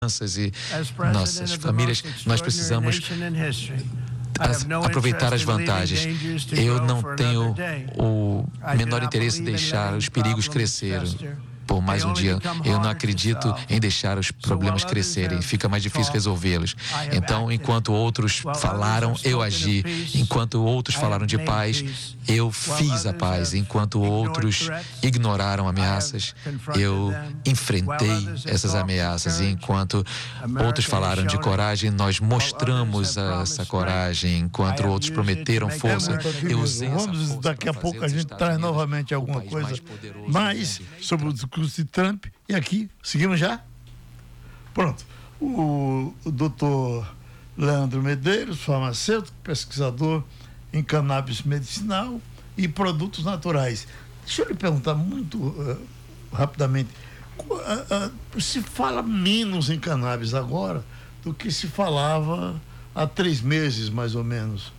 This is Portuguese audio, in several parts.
e nossas famílias, nós precisamos aproveitar as vantagens. Eu não tenho o menor interesse em deixar os perigos crescerem por mais um dia. Eu não acredito em deixar os problemas crescerem. Fica mais difícil resolvê-los. Então, enquanto outros falaram, eu agi. Enquanto outros falaram de paz, eu fiz a paz. Enquanto outros ignoraram ameaças, eu enfrentei essas ameaças. E enquanto outros falaram de coragem, nós mostramos essa coragem. Enquanto outros prometeram força, eu usei essa força. Daqui a pouco a gente traz novamente alguma coisa mais sobre o discurso de Trump. E aqui, seguimos já? Pronto. O doutor Leandro Medeiros, farmacêutico, pesquisador em cannabis medicinal e produtos naturais. Deixa eu lhe perguntar muito rapidamente. Se fala menos em cannabis agora do que se falava há 3 meses, mais ou menos.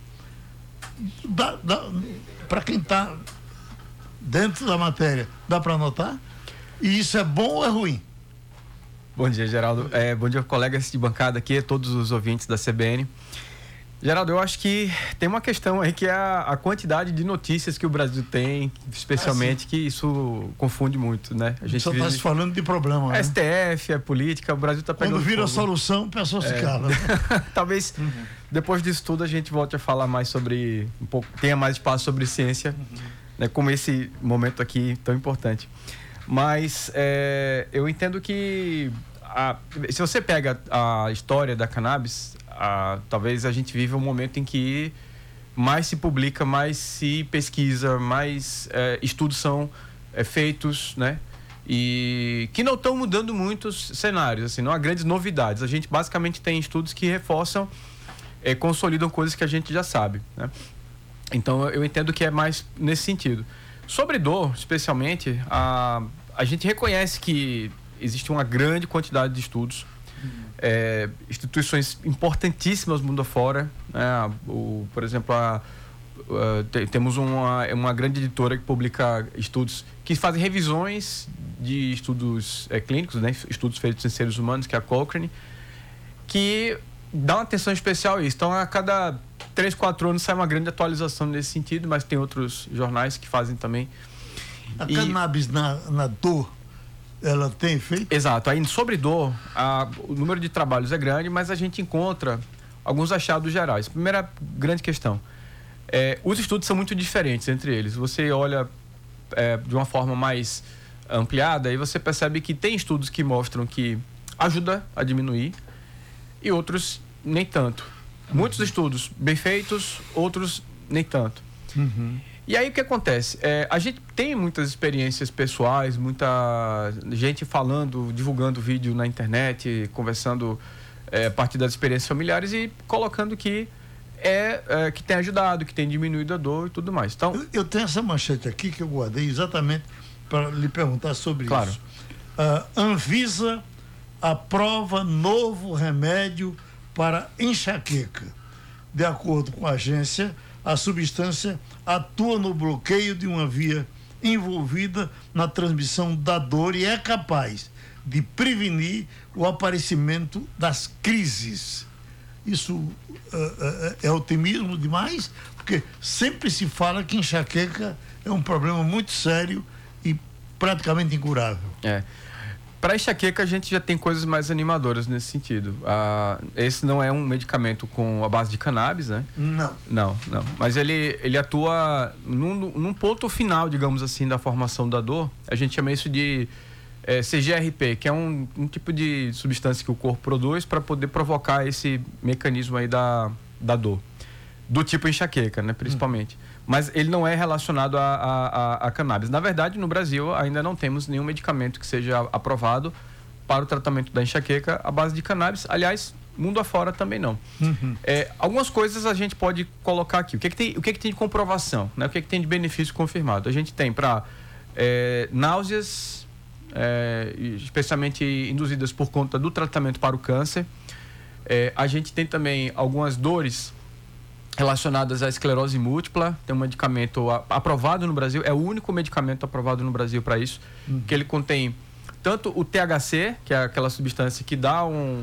Para quem está dentro da matéria, dá para notar? E isso é bom ou é ruim? Bom dia, Geraldo. Bom dia, colegas de bancada aqui, todos os ouvintes da CBN. Geraldo, eu acho que tem uma questão aí que é a quantidade de notícias que o Brasil tem, especialmente, que isso confunde muito, né? A gente só está se falando de problema, né? STF, política, o Brasil está pegando Quando vira fogo. A solução, o pessoal se cala. Talvez, depois disso tudo, a gente volte a falar mais sobre, tenha mais espaço sobre ciência, né? Como esse momento aqui tão importante. Mas eu entendo que se você pega a história da cannabis, talvez a gente vive um momento em que mais se publica, mais se pesquisa, mais estudos são feitos, né? E que não estão mudando muitos cenários, assim, não há grandes novidades. A gente basicamente tem estudos que reforçam, consolidam coisas que a gente já sabe, né? Então eu entendo que é mais nesse sentido. Sobre dor, especialmente, a gente reconhece que existe uma grande quantidade de estudos, instituições importantíssimas mundo afora, né? Por exemplo, temos uma grande editora que publica estudos que fazem revisões de estudos clínicos, né? Estudos feitos em seres humanos, que é a Cochrane, que dá uma atenção especial a isso. Então, a cada 3, 4 anos sai uma grande atualização nesse sentido, mas tem outros jornais que fazem também. A cannabis na dor, ela tem efeito? Exato. Aí, sobre dor, o número de trabalhos é grande, mas a gente encontra alguns achados gerais. Primeira grande questão, os estudos são muito diferentes entre eles. Você olha de uma forma mais ampliada e você percebe que tem estudos que mostram que ajuda a diminuir e outros nem tanto. Muitos estudos bem feitos, outros nem tanto. E aí o que acontece? A gente tem muitas experiências pessoais, muita gente falando, divulgando vídeo na internet, conversando a partir das experiências familiares e colocando que que tem ajudado, que tem diminuído a dor e tudo mais. Então, eu tenho essa manchete aqui que eu guardei exatamente para lhe perguntar sobre isso. Anvisa aprova novo remédio para enxaqueca. De acordo com a agência, a substância atua no bloqueio de uma via envolvida na transmissão da dor e é capaz de prevenir o aparecimento das crises. Isso é otimismo demais? Porque sempre se fala que enxaqueca é um problema muito sério e praticamente incurável. Para enxaqueca, a gente já tem coisas mais animadoras nesse sentido. Esse não é um medicamento com a base de cannabis, né? Não. Mas ele atua num ponto final, digamos assim, da formação da dor. A gente chama isso de CGRP, que é um tipo de substância que o corpo produz para poder provocar esse mecanismo aí da dor. Do tipo enxaqueca, né? Principalmente. Mas ele não é relacionado a cannabis. Na verdade, no Brasil, ainda não temos nenhum medicamento que seja aprovado para o tratamento da enxaqueca à base de cannabis. Aliás, mundo afora também não. Algumas coisas a gente pode colocar aqui. O que que tem de comprovação? Né? O que tem de benefício confirmado? A gente tem para náuseas, especialmente induzidas por conta do tratamento para o câncer. A gente tem também algumas dores relacionadas à esclerose múltipla. Tem um medicamento aprovado no Brasil, é o único medicamento aprovado no Brasil para isso, que ele contém tanto o THC, que é aquela substância que dá